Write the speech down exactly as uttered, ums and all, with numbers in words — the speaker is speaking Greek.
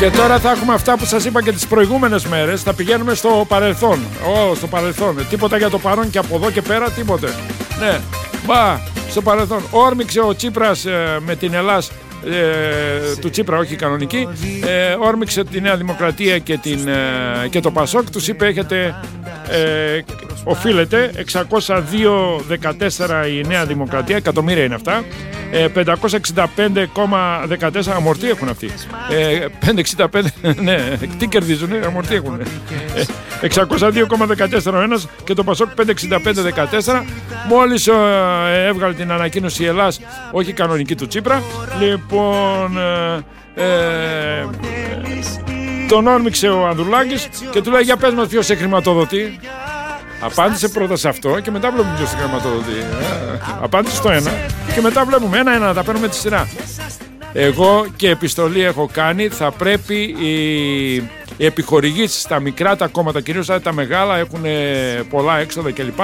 Και τώρα θα έχουμε αυτά που σας είπα και τις προηγούμενες μέρες. Θα πηγαίνουμε στο παρελθόν. Ω, στο παρελθόν. Τίποτα για το παρόν και από εδώ και πέρα τίποτε. Ναι, μπα, στο παρελθόν. Όρμηξε ο Τσίπρας ε, με την Ελλάς ε, του Τσίπρα, όχι κανονική. Ε, όρμηξε τη Νέα Δημοκρατία και, την, ε, και το Πασόκ. Τους είπε έχετε... Ε, οφείλεται εξακόσια δύο δεκατέσσερα η Νέα Δημοκρατία, εκατομμύρια είναι αυτά, ε, πεντακόσια εξήντα πέντε κόμμα δεκατέσσερα αμορτή έχουν αυτοί, ε, πεντακόσια εξήντα πέντε ναι, τι κερδίζουνε, αμορτή έχουν, ε, εξακόσια δύο κόμμα δεκατέσσερα ο ένας και το Πασόκ πεντακόσια εξήντα πέντε κόμμα δεκατέσσερα. Μόλις ε, έβγαλε την ανακοίνωση η Ελλάς, όχι κανονική του Τσίπρα, λοιπόν ε, ε, τον όρμηξε ο Ανδρουλάκης και του λέει για πες μας ποιος σε χρηματοδοτεί. Απάντησε πρώτα σε αυτό και μετά βλέπουμε ποιος σε χρηματοδοτεί. Απάντησε στο ένα και μετά βλέπουμε ένα-ένα να τα παίρνουμε τη σειρά. Εγώ και επιστολή έχω κάνει, θα πρέπει οι, οι επιχορηγήσεις στα μικρά τα κόμματα, κυρίως τα μεγάλα έχουν πολλά έξοδα κλπ.